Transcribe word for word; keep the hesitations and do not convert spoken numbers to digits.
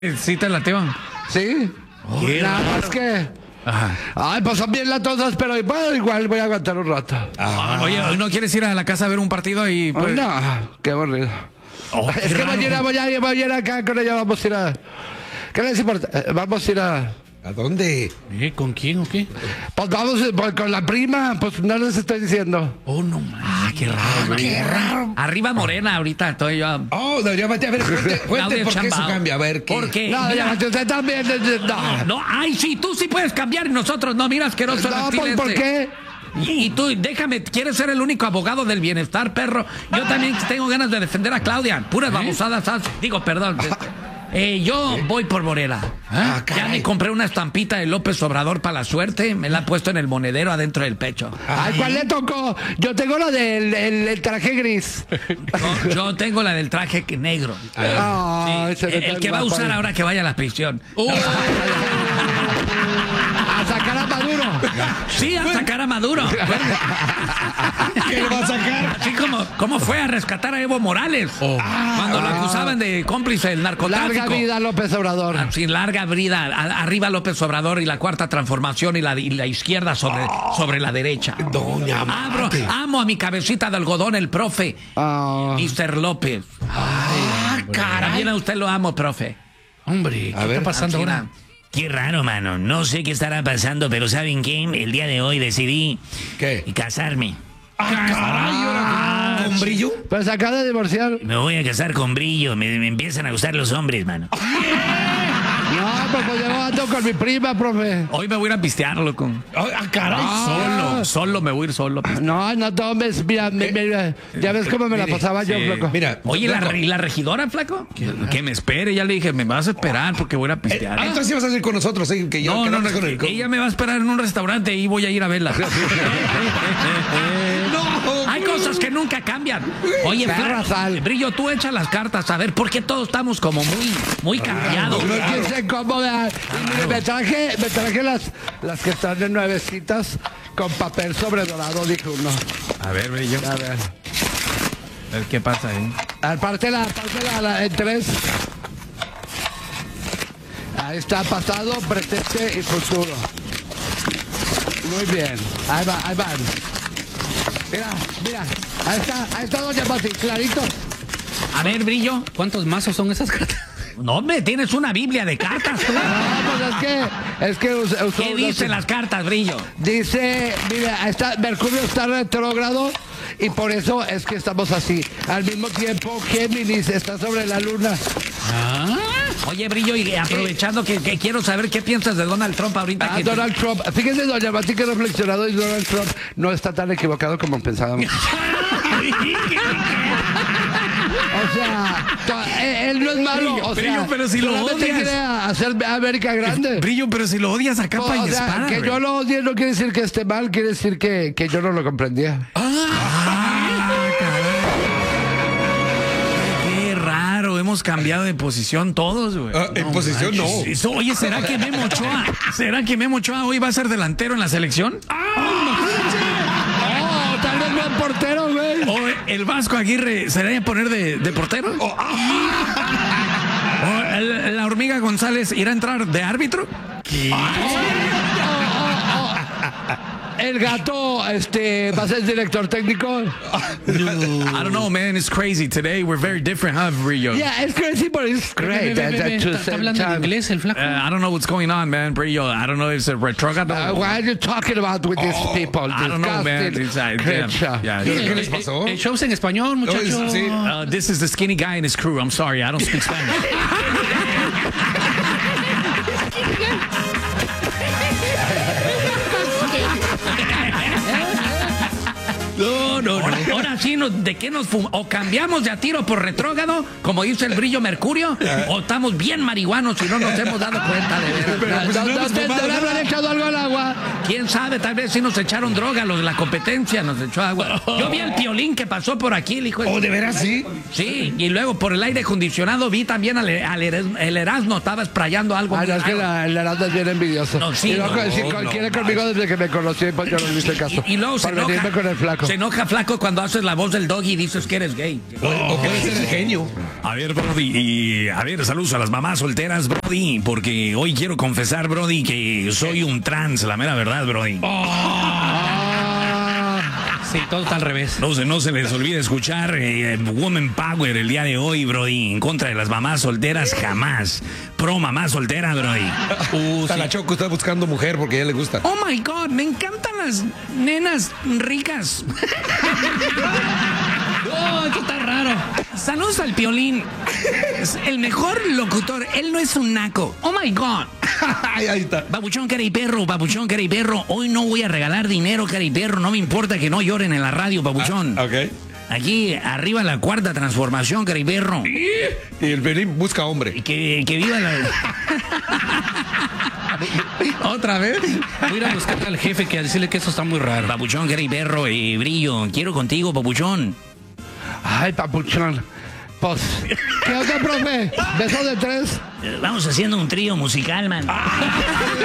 ¿Sí te lateo? Sí. Oh, Nada más que... Ajá. Ay, pues son bien latosas, pero bueno, igual voy a aguantar un rato. Ah, oye, ¿no quieres ir a la casa a ver un partido y pues... No, qué aburrido. Oh, es qué que raro. mañana voy a, voy a ir acá con ella, vamos a ir a... ¿Qué les importa? Eh, Vamos a ir a... ¿A dónde? ¿Eh? ¿Con quién o qué? Pues vamos pues, con la prima, pues no les estoy diciendo. Oh, no mames. Ah, qué raro. Qué raro. Arriba Morena ahorita, estoy yo. Oh, no, ya vete a ver, cuente, cuente Claudia por qué eso Chambao. cambia, a ver qué. ¿Por qué? No, Mira, ya, usted también... eh, eh, No, no, ay, sí, tú sí puedes cambiar y nosotros no, mira, asqueroso no reptil pues, ¿por este. qué? Y, y tú, déjame, ¿quieres ser el único abogado del bienestar, perro? Yo también tengo ganas de defender a Claudia. Puras babosadas, ¿sabes? Digo, perdón. Eh, yo voy por Morena. Ah, Ya caray. me compré una estampita de López Obrador para la suerte. Me la he puesto en el monedero adentro del pecho. Ay, ¿cuál le tocó? Yo tengo la del el, el traje gris. Yo, yo tengo la del traje que- negro. Ay, se ve El, el tan que va a guapa. usar ahora que vaya a la prisión. A sacar a Maduro. Sí, a sacar a Maduro. ¿Qué le va a sacar? Así como, como fue a rescatar a Evo Morales. Cuando lo acusaban de cómplice del narcotráfico. Larga vida López Obrador. Sin larga vida, a- arriba López Obrador y la cuarta transformación y la, y la izquierda sobre, sobre la derecha. Doña Abro, Mate. amo a mi cabecita de algodón, el profe, Ah. mister López. Ah, También a usted lo amo, profe. Hombre, ¿qué A ver, está pasando Así, ahora? Qué raro, mano. No sé qué estará pasando, pero ¿saben qué? El día de hoy decidí ¿Qué? casarme. Caray, ¿ahora con brillo? Pero se acaba de divorciar. Me voy a casar con brillo. Me, me empiezan a gustar los hombres, mano. No, pues, pues yo ando con mi prima, profe. Hoy me voy a ir a pistear, loco. Ah, caray. Solo, solo me voy a ir solo. a pistear. No, no tomes. Mira, mi- mira, ya ves cómo me la Mire, pasaba yo, sí. loco. Mira, Oye, ¿la, Flaco, ¿y la regidora, flaco? Que me espere, ya le dije, me vas a esperar porque voy a ir a eh, pistear. ah, entonces ibas a ir con nosotros, ¿eh? Que yo No, que no, no, hables con el... ella me va a esperar en un restaurante y voy a ir a verla. No, Hay cosas que nunca cambian. Oye, Perra Flaco, sal. Brillo, tú echa las cartas, a ver, ¿por qué todos estamos como muy, muy cambiados? No quién sé cómo, vean. Y mire, me traje, me traje las, las que están de nuevecitas con papel sobre dorado, dijo uno. A ver, Brillo, A ver. a ver qué pasa ahí. Apártela, apártela la- en tres. Ahí está, pasado, presente y futuro. Muy bien. Ahí va, ahí van. Mira, mira. Ahí está, ahí está doña Pati, clarito. A ver, Brillo. ¿Cuántos mazos son esas cartas? No, hombre, tienes una Biblia de cartas, tú. No, pues es que, es que us- usó ¿Qué una- dicen las cartas, Brillo? Dice, mira, está, Mercurio está retrógrado y por eso es que estamos así. Al mismo tiempo, Géminis está sobre la luna. Oye, Brillo, y aprovechando que, que quiero saber qué piensas de Donald Trump ahorita. Ah, que Donald Trump. Fíjense, doña Mati, que he reflexionado y Donald Trump no está tan equivocado como pensábamos. O sea, to- él, él no es malo. O Brillo, sea, pero si lo solamente odias. quiere hacer América grande. Brillo, pero si lo odias a capa O y sea, espada. que güey. yo lo odie no quiere decir que esté mal, quiere decir que, que yo no lo comprendía. Qué raro, hemos cambiado de posición todos, güey. Ah, en posición no. Eso, oye, ¿será que Memo Ochoa, ¿será que Memo Ochoa hoy va a ser delantero en la selección? Oh, tal vez no es portero, güey. ¿O el Vasco Aguirre se debe poner de, de portero? ¿O el- la hormiga González irá a entrar de árbitro? El gato, este, va a ser director técnico. I don't know, man. It's crazy. Today we're very different, huh, Brillo? Yeah, it's crazy, but it's great. Ve, ve, ve, at- ve, at the ¿Está, está same hablando en time. inglés el flaco? Uh, I don't know what's going on, man, Brillo. I don't know if it's a retrógrado. Uh, what are you talking about with these people? I don't know, man. Disgusting It's, uh, creature. yeah, ¿Qué yeah. les pasó? El show es en español, muchachos. Oh, sí. Uh, this is the skinny guy and his crew. I'm sorry, I don't speak Spanish. No, no, no. Ahora sí, nos- ¿de qué nos fumamos? O cambiamos de a tiro por retrógrado, como dice el Brillo Mercurio, o estamos bien marihuanos y no nos hemos dado cuenta de verdad. ¿No, no, te- no le habrán echado algo al agua? ¿Quién sabe? Tal vez sí nos echaron droga, los de la competencia nos echó agua. Yo vi al Piolín que pasó por aquí, el hijo de... ¿Oh, de veras sí? Sí, y luego por el aire acondicionado vi también al, al Eres- el Erasmo, estaba sprayando algo. Ah, muy no, es que raro. la, el Aranda es bien envidioso. No, sí, y no, no, si no, quiere conmigo desde que me conocí, pues yo no le hice caso. Y, y luego se Para venirme enoja, con el flaco. se enoja flaco cuando haces la la voz del doggy y dices que eres gay. O, o puede ser el genio. A ver, Brody, y a ver, saludos a las mamás solteras, Brody, porque hoy quiero confesar, Brody, que soy un trans, la mera verdad, Brody. Sí, todo está al revés. No se, no se les olvide escuchar eh, Woman Power el día de hoy, Brody, en contra de las mamás solteras, jamás. Pro mamá soltera, Brody. Uh, Hasta sí. la Choco está buscando mujer porque a ella le gusta. Oh my God, me encantan las nenas ricas. Oh, esto está raro. Saludos al Piolín. Es el mejor locutor. Él no es un naco. Oh my God. Ay, ahí está. Babuchón, cara y perro, babuchón, cara y perro. Hoy no voy a regalar dinero, cara y perro. No me importa que no lloren en la radio, babuchón. Ok. Aquí, arriba la cuarta transformación, cara y perro. Y el Pelín busca hombre. Que, que viva la... ¿Otra vez? Voy a ir a buscar al jefe que a decirle que eso está muy raro. Babuchón, cara y perro, eh, Brillo. Quiero contigo, babuchón. Ay, papuchón. Pues, ¿qué onda, profe? ¿Beso de tres? Vamos haciendo un trío musical, man.